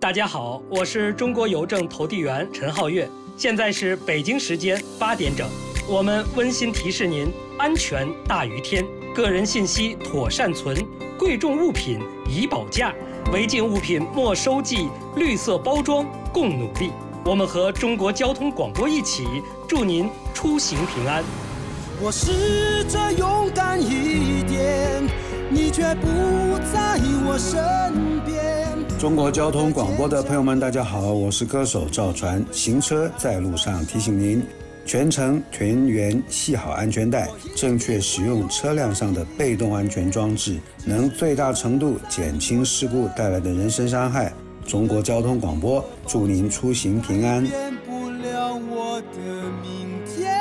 大家好，我是中国邮政投递员陈浩月，现在是北京时间8点整。我们温馨提示您：安全大于天，个人信息妥善存，贵重物品宜保价，违禁物品没收记，绿色包装共努力。我们和中国交通广播一起，祝您出行平安。 我试着勇敢一点，你却不在我身边。 中国交通广播的朋友们，大家好，我是歌手赵传。行车在路上，提醒您全程全员系好安全带，正确使用车辆上的被动安全装置，能最大程度减轻事故带来的人身伤害。中国交通广播祝您出行平安。 变不了我的明天。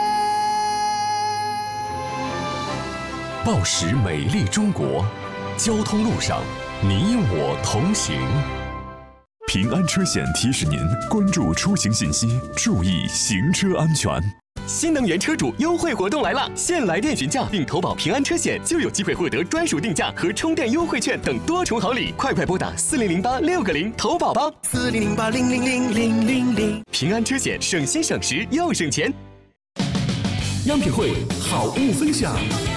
报时美丽中国，交通路上你我同行。平安车险提示您关注出行信息，注意行车安全。 新能源车主优惠活动来了！现来电询价并投保平安车险，就有机会获得专属定价和充电优惠券等多重好礼。快拨打4008-6个0投保吧！4008-000-000。平安车险，省心省时又省钱。 央品汇好物分享。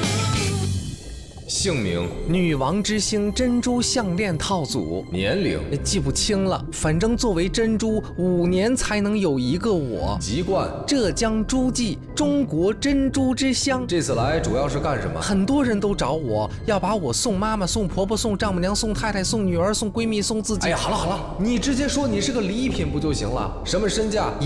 姓名： 女王之星珍珠项链套组。 年龄： 记不清了，反正作为珍珠5年才能有一个我。 籍贯： 浙江诸暨，中国珍珠之乡。 这次来主要是干什么？ 很多人都找我要把我送妈妈、送婆婆、送丈母娘、送太太、送女儿、送闺蜜、送自己。 哎呀，好了，你直接说你是个礼品不就行了？什么身价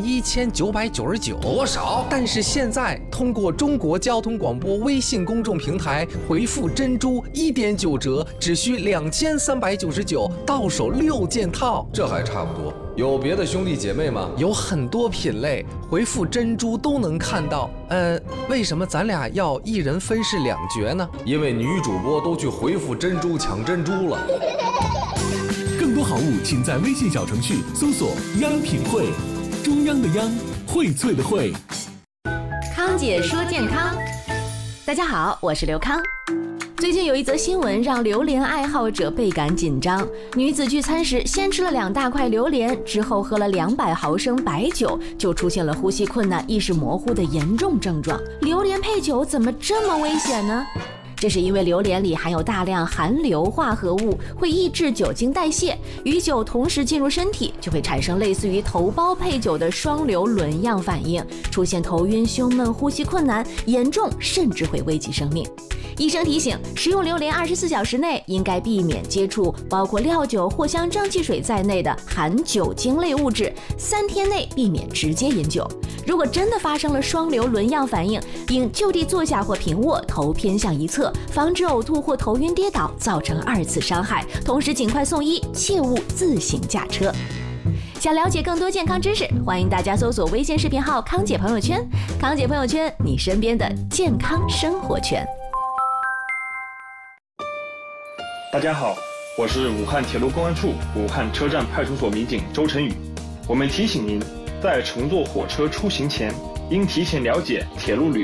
？11999。 多少？ 但是现在通过中国交通广播微信公众平台回复珍珠1.9折，只需2399，到手6件套， 这还差不多。有别的兄弟姐妹吗？ 有很多品类，回复珍珠都能看到。为什么咱俩要一人分饰2角呢？ 因为女主播都去回复珍珠抢珍珠了。 更多好物，请在微信小程序搜索“央品汇”，中央的央，荟萃的荟。 康姐说健康，大家好，我是刘康。最近有一则新闻让榴莲爱好者倍感紧张。女子聚餐时先吃了2大块榴莲，之后喝了200毫升白酒，就出现了呼吸困难、意识模糊的严重症状。榴莲配酒怎么这么危险呢？这是因为榴莲里含有大量含硫化合物，会抑制酒精代谢，与酒同时进入身体，就会产生类似于头孢配酒的双硫仑样反应，出现头晕、胸闷、呼吸困难，严重甚至会危及生命。医生提醒，食用榴莲24小时内应该避免接触包括料酒、藿香正气水在内的含酒精类物质，3天内避免直接饮酒。如果真的发生了双硫仑样反应，应就地坐下或平卧，头偏向一侧，防止呕吐或头晕跌倒，造成2次伤害。同时尽快送医，切勿自行驾车。想了解更多健康知识，欢迎大家搜索微信视频号康姐朋友圈。康姐朋友圈，你身边的健康生活圈。 大家好，我是武汉铁路公安处武汉车站派出所民警周晨宇。我们提醒您，在乘坐火车出行前，应提前了解铁路旅